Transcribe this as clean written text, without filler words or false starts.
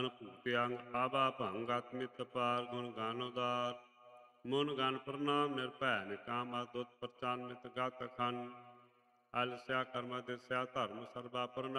ਅਨਭੂਤ ਅੰਗ ਆਵਾ ਭੰਗ ਆਤਮਿਤ ਪਾਰ ਗੁਣ ਗਾਨ ਉਦਾਰ ਮਨ ਗਨ ਪ੍ਰਣਾਮ ਨਿਰਭੈ ਨਿਕਾਮ ਦੁੱਤ ਪ੍ਰਚਾਨਿਤ ਗਤ ਖੰਡ ਅਲਸਿਆ ਕਰਮ ਦਿਸਿਆ ਧਰਮ ਸਰਬਾ ਪ੍ਰਣਾਮ